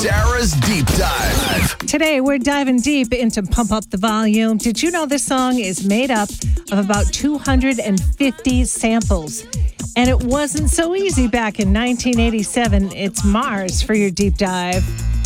Sarah's Deep Dive. Today, we're diving deep into Pump Up the Volume. Did you know this song is made up of about 250 samples? And it wasn't so easy back in 1987. It's Mars for your Deep Dive.